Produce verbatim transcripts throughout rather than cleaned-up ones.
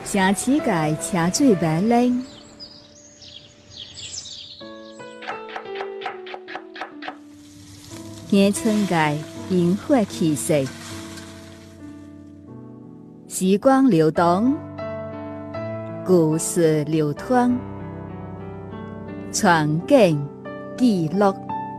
城市界车水马龙，乡村界烟火气息，时光流动，故事流淌，传景记录。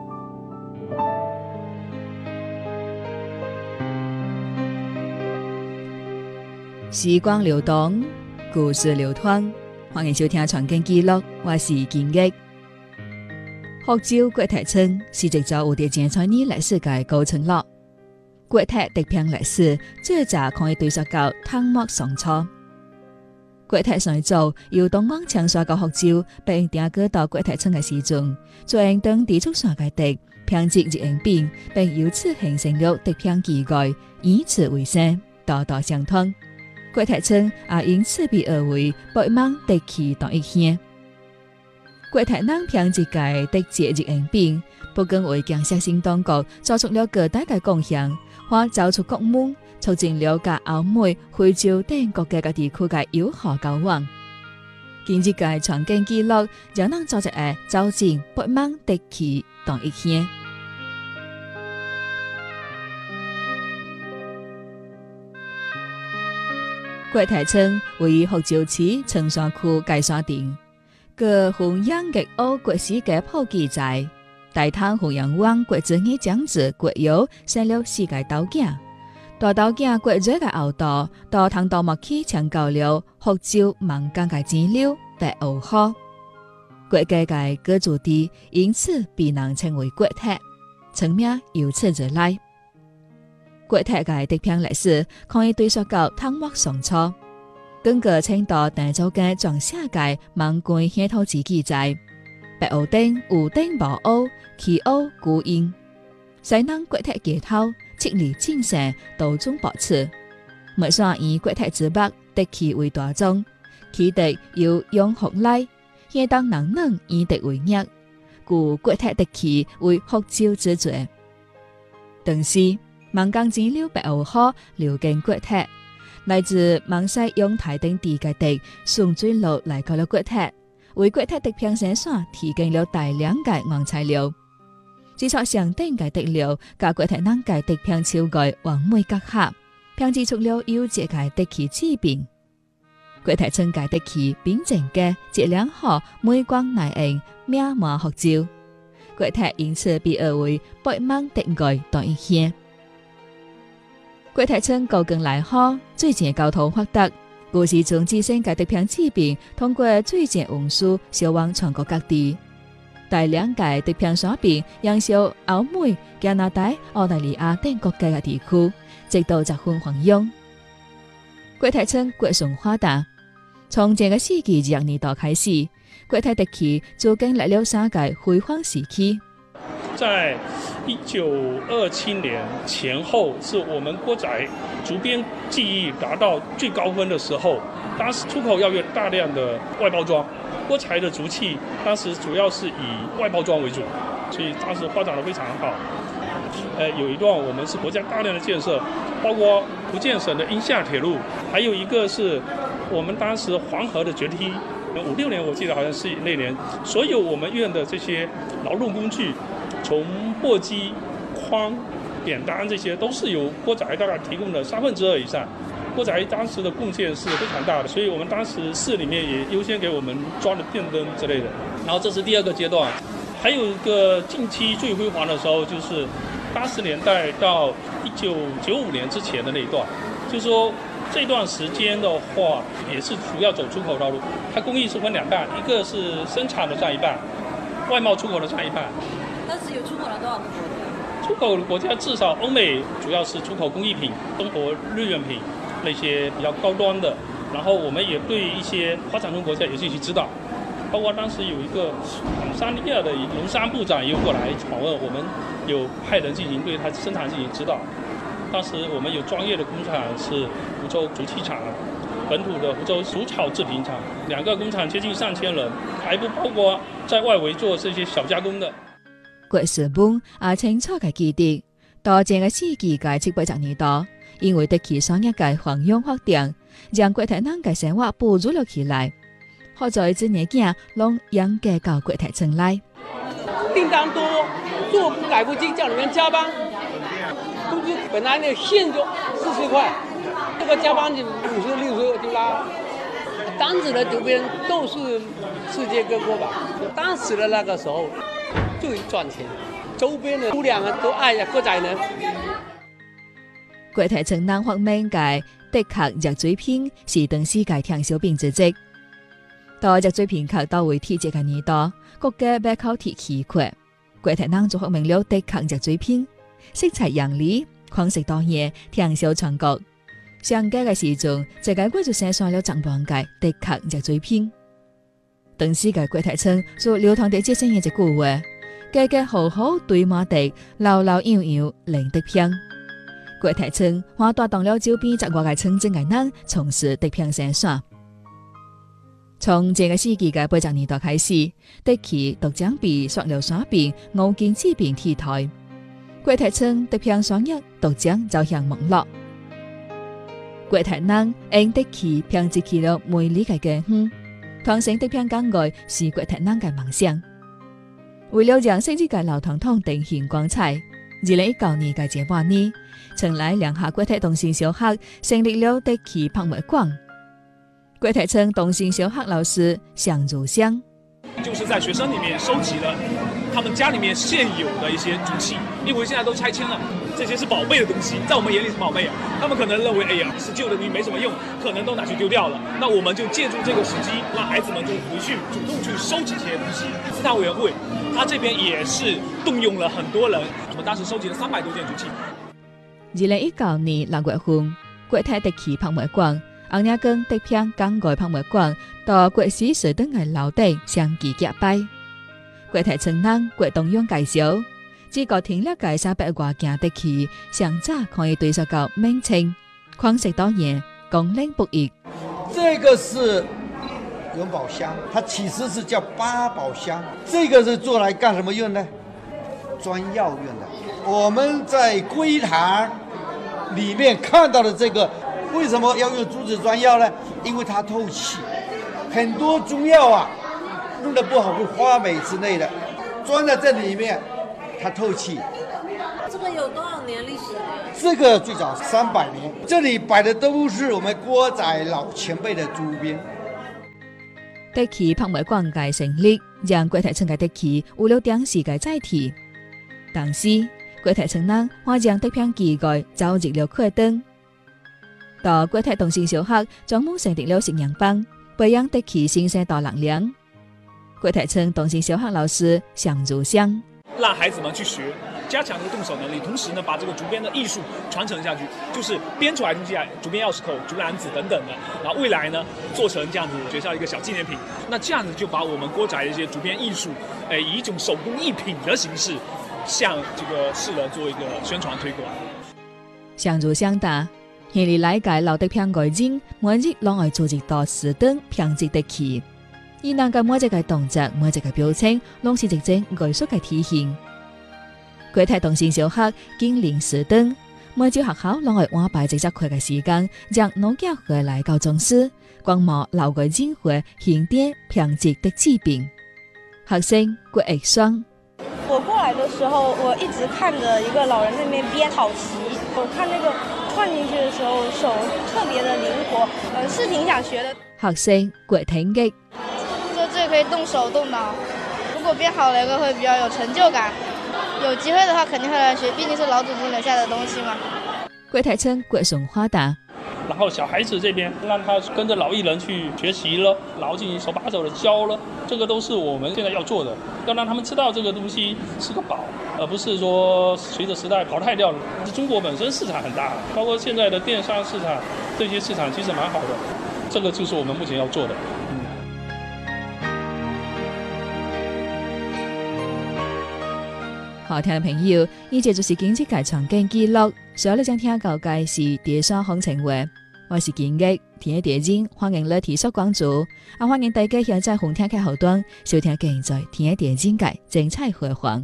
时光流动，故事流淌，欢迎收听《传景记录》，我是金玉。福州国泰村是一座有着千千年历史嘅古村落。國泰地片歷史最早可以追溯到唐末宋初。國泰最早由東望長沙到福州，並定居到國泰村嘅時陣，做應當地出山嘅地，編輯日用品，並由此形成了地片記載，以此為生，代代相傳。國泰村也因此被譽為北望地區同一鄉。國泰人編輯嘅地節日用品，不僅為建設性當局做出了巨大嘅貢獻，還走出國門，促進了甲歐美、非洲等國家嘅地區嘅友好交往。今日嘅傳景記錄，讓人做一個走進北望地區同一鄉。國泰村位於福州市長沙區界山頂，個弘揚粵澳國史嘅普及在，大湯弘揚灣國子監長子國堯生了四個鬥囝，大鬥囝國瑞嘅後代到湯道默去搶救了福州萬江嘅支流白鷗河，國家嘅居住地因此被人稱為國泰，村名由此而來。國泰嘅地片歷史可以追溯到唐末宋初。根據青島鄧祖嘅《狀寫界萬貫鄉土志》記載，白鷗頂有頂無鷗，其鷗孤鷹。西南國泰街頭七里精神道中博此，每山以國泰之北地區為大宗，其地由永福來，鄉當人人以地為業，故國泰地區為福州之最。當時萬江支流白鷗河流經國泰，來自萬西永泰等地嘅地順水路來到了國泰，為國泰地片生產提供了大量嘅原材料。製作上等嘅地料，甲國泰人嘅地片超過完美結合，編製出了優質嘅地區之變。國泰村嘅地區品質嘅質量好，美觀耐用，名滿福州。國泰因此被譽為北望地區同一鄉。國泰村高更來好，水前交通發達，故時從自身嘅地片之變，通過水前運輸銷往全國各地。大量嘅地片產品營銷歐美、加拿大、澳大利亞等國家嘅地區，直到十分繁榮。國泰村國順發達，從這個世紀二十年代開始，國泰地區就經歷了三個輝煌時期。 在一九二七年前後，是我們國宅竹編技藝達到最高分的時候。當時出口要用大量的外包裝，國宅的竹器當時主要是以外包裝為主，所以當時發展得非常好。呃，有一段我們是國家大量的建設，包括福建省的英廈鐵路，還有一個是我們當時黃河的決堤。五六年我記得好像是那年，所有我們院的這些勞動工具，從簸箕、筐、扁擔這些都是由國宅大概提供的三分之二以上。國宅當時的貢獻是非常大的，所以我們當時市裡面也優先給我們裝了電燈之類的。然後這是第二個階段，還有一個近期最輝煌的時候，就是八十年代到一九九五年之前的那一段，就是說這段時間的話，也是主要走出口道路。它工藝是分兩半，一個是生產的佔一半，外貿出口的佔一半。 當時有出口了多少個國家？ 出口國家至少歐美主要是出口工藝品、中國日用品那些比較高端的。然後我們也對一些發展中國家也進行指導，包括當時有一個坦桑尼亞的農商部長也有過來訪問，我們有派人進行對它生產進行指導。當時我們有專業的工廠是福州竹器廠，本土的福州竹草製品廠，兩個工廠接近上千人，還不包括在外圍做這些小加工的。 國史本也清楚嘅記憶，到這個世紀嘅七八十年代， 因為得其商業嘅弘揚發展，讓國台人嘅生活補助了起來。好在這年間，攏養家到國台城來。 訂單多，做工來不及，叫你們加班，工資本來那現就四十塊，這個加班就五十六十就拉。當時的主編都是世界各國吧，當時的那個時候最賺錢，周邊的姑娘都愛呀國仔人。 國台城人發明嘅的確熱水瓶是當時嘅暢銷品之一。到熱水瓶客到為體積嘅年代，國家要靠鐵器闊，國台人就發明了的確熱水瓶，色彩艷麗，款式多樣，暢銷全國。上屆嘅時陣，這個國就生產了十萬個的確熱水瓶。當時嘅國台城就流傳着這些一句話：家家戶戶對馬的，老老幼幼領得平。國台城還帶動了周邊十外個城鎮嘅人從事的平生產。從這個世紀嘅八十年代開始，的其獨將被塑料沙餅、五金製品替代。國台城的平商業獨將走向網絡。國台人因的其編織起了美麗嘅家園，傳承的平港外是國台人嘅夢想。為了讓昔日嘅老傳統呈現光彩，二零一九年嘅這八年，城內兩下國台同心小學成立了的其博物館。國台城同心小學老師向如香， 就是在學生裏面收集了他們家裏面現有的一些竹器，因為現在都拆遷了，這些是寶貝的東西，在我們眼裡是寶貝啊。他們可能認為，哎呀，是舊的東西沒什麼用，可能都拿去丟掉了。那我們就借助這個時機，讓孩子們就回去主動去收集這些東西。自創委員會，他這邊也是動用了很多人，我們當時收集了三百多件竹器。 二零一九年六月份，國台的其博物館。紅領跟的平港外博物館到國史史等嘅老地相繼結拜，國台城人國動用介紹，這個聽了介三百多件的旗，上早可以對上到名稱，款式多樣，功能不一。 這個是元寶箱，它其實是叫八寶箱，這個是做來幹什麼用呢？裝藥用的。我們在櫃台裡面看到的這個。為什麼要用竹子裝藥呢？因為它透氣，很多中藥啊弄得不好會發霉之類的，裝在這裡面它透氣。 這個有多少年歷史了？ 這個最早三百年，這裡擺的都是我們國仔老前輩的竹編。 的其博物館嘅成立，讓國台城嘅的其有了當時嘅載體。當時國台城人還將的片記載走入了課燈。到國台同心小學專門成立了實驗班，培養的其新生代能量。國台城同心小學老師向如香， 讓孩子們去學，加強這個動手能力，同時呢，把這個竹編的藝術傳承下去，就是編出來的東西啊，竹編鑰匙扣、竹籃子等等的，然後未來呢，做成這樣子學校一個小紀念品。那這樣子就把我們國仔的一些竹編藝術，誒，以一種手工藝品的形式，向這個世人做一個宣傳推廣。 向如香答。現嚟來解老的片外景，每日攏愛做一道石燈編織的旗，而那個每一個動作、每一個表情，攏是一種藝術嘅體現。國台同心小學建立石燈，每朝學校攏愛安排一節課嘅時間，讓老家回來教宗師，觀摩老外景會現點編織的製品。學生郭毅雙， 我過來的時候，我一直看着一個老人在那邊編草旗，我看那個。換進去的時候手特別的靈活，嗯，是挺想學的。 學生郭挺擊， 做這個可以動手動腦，如果編好了一個會比較有成就感。有機會的話肯定會來學，畢竟是老祖宗留下的東西嘛。 國台城郭順華達， 然後小孩子這邊讓他跟着老藝人去學習了，然後進行手把手的教了，這個都是我們現在要做的，要讓他們知道這個東西是個寶。而不是說隨着時代淘汰掉了。中國本身市場很大，包括現在的電商市場，這些市場其實蠻好的。這個就是我們目前要做的。嗯、 好聽的朋友，呢節就是經濟界場景記錄。所有將聽到嘅是電商行情話，我是建議聽一點鐘，歡迎嚟提出關注。啊，歡迎大家現在紅聽嘅後端收聽現在聽一點鐘嘅精彩回放。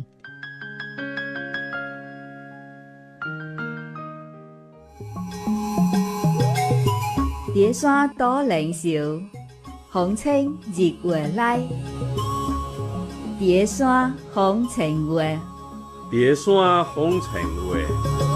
蝶山多靈秀，風清日月來。蝶山風情月， 蝶山風情月。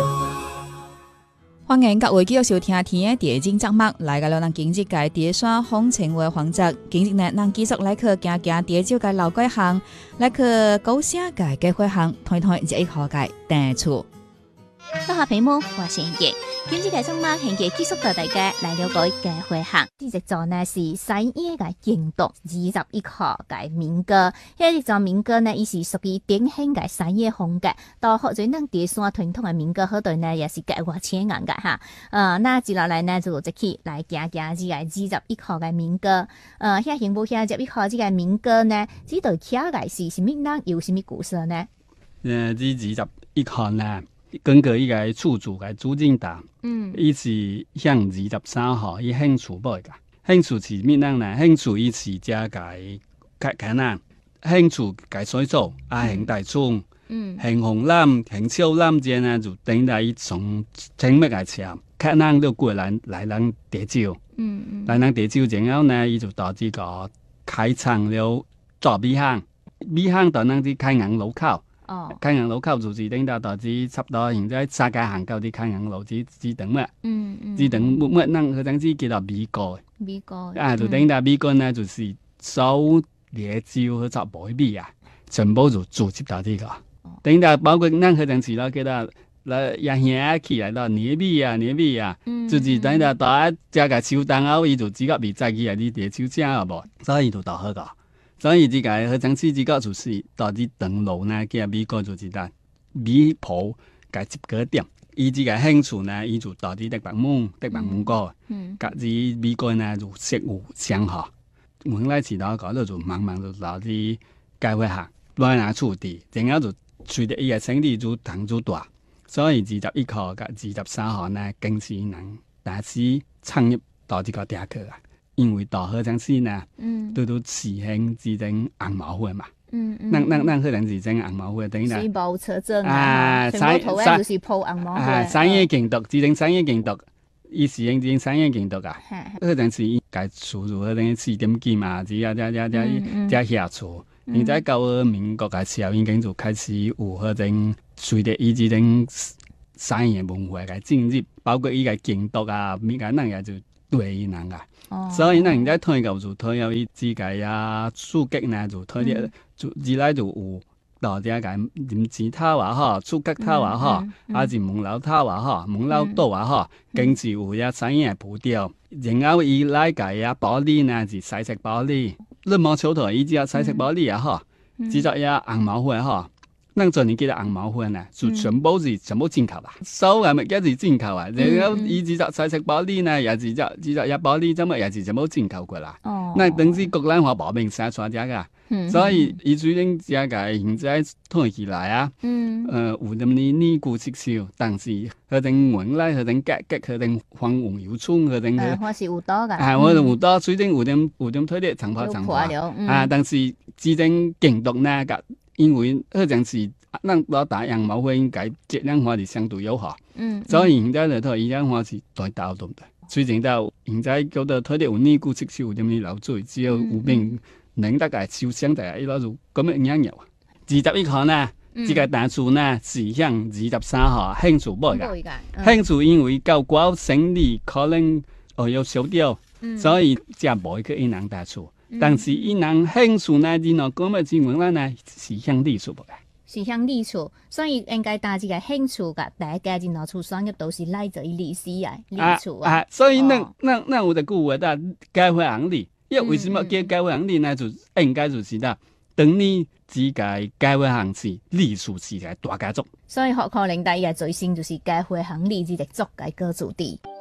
歡迎各位繼續收聽天嘅地景節目，來到咱今日嘅蝶山風情月環節。今日呢，咱繼續來去行行蝶洲嘅老街巷，來去高聲嘅街會巷，睇睇這一號嘅店厝。 多下屏幕，我是賢傑。今日嘅節目，賢傑繼續帶大家來了解街會巷。呢隻座呢是三葉嘅營毒二十一號嘅民歌，呢隻座民歌呢，伊是屬於典型嘅三葉風格。到學咗咱蝶山傳統嘅民歌好多呢，也是界外請眼嘅哈。呃，那接落來呢就即起來行行呢個二十一號嘅民歌。呃，遐行無遐二十一號呢個民歌呢，呢度徛嘅是什麼人，有什麼故事呢？ 誒，呢二十一號呢？根據依個厝主嘅朱正達，嗯，伊是向二十三號伊興厝買噶，興厝是咩人呢？興厝伊是只個客客人，興厝個水做啊，興大厝，嗯，興紅藍、興超藍隻呢就等於伊從整咩個車，客人都過來來人蝶洲，嗯嗯，來人蝶洲然後呢，伊就到呢個開廠了做米行，米行到人啲開銀路口。哦，開銀路口就是等到到至差不多，現在三街行到啲開銀路至至等乜？嗯嗯，至等乜乜人嗰陣時叫做米哥。米哥啊，就等到米哥呢，就是收蝶洲去做買米啊，全部就組織到呢個。等到包括人嗰陣時咯，叫做來一兄起來到捏米啊捏米啊，就是等到到一隻個手檔後，伊就自己未再去啊啲蝶洲正啊無，所以就到好個。所以這個佢整次這個就是到啲登路呢，叫美國就是得米鋪嘅接個點，伊這個興厝呢，伊就到啲德白門、德白門個，隔啲美國呢就食物相合，原來遲到搞到就慢慢就到啲街會巷，來拿厝地，然後就隨着伊個生意就騰就大，所以二十一號甲二十三號呢，更是能大致參入到這個地區啊。因為到好陣時呢，嗯，都都慈慶至整紅毛會嘛，嗯嗯，咱咱咱可能是整紅毛會，等於啦，水報車證啊，全部圖案就是鋪紅毛會，啊，三葉競讀至整三葉競讀，伊慈慶至整三葉競讀啊，好陣時伊該出入嗰啲四點幾嘛，只只只只只下厝，現在到民國嘅時候已經就開始有嗰種隨着伊至整三葉文化嘅進入，包括伊個競讀啊，咩個人也就。對人啊，哦、所以呢，人家推舊就推有啲自己啊，書籍呢就推啲，嗯、就自來就有到啲個點子頭啊嗬，書籍頭啊嗬，還是門樓頭啊嗬，門樓多啊嗬，更是有一產業鋪掉，然後伊來個啊玻璃呢是彩色玻璃，你冇瞅到伊只有彩色玻璃啊嗬，只作一紅毛灰嗬。咱做年記得紅毛灰呢，就全部是全部進口啦，所有物件是進口啊。然後伊只只彩色玻璃呢，也是只只只一玻璃，怎麼也是全部進口過啦。哦，那等於國內話保命生出嚟噶，所以伊最近只個現在推起來啊，嗯，呃，有咁啲尼姑刺繡，但是佢哋原來佢哋格格佢哋黃黃油葱佢哋嘅， 我是有多噶， 係我哋有多，最近有點有點推啲長跑長跑啊，但是至正勁毒呢個。因為嗰陣時，咱老大樣毛會應該質量化是相對有效，嗯，所以現在嚟睇，依樣化是對到度的。最近到現在叫做睇啲有尼姑刺繡有啲咩流水，只有有名能得個燒香就係一攞就咁樣樣樣。二十一號呢，這個大厝呢是向二十三號興厝買嘅，興厝因為交關生意可能哦要少掉，所以才買去一人大厝。但是伊人興厝呢，啲喏咁嘅情況呢，是向利厝嘅，是向利厝，所以應該打這個興厝嘅第一家啲喏厝商業都是來自於利息啊，利厝啊，所以那那那有一句話的街會行利，因為為什麼叫街會行利呢？就應該就是啦，等你自個街會行是利厝是個大家族，所以學可能第一個最先就是街會行利呢個族嘅居住地。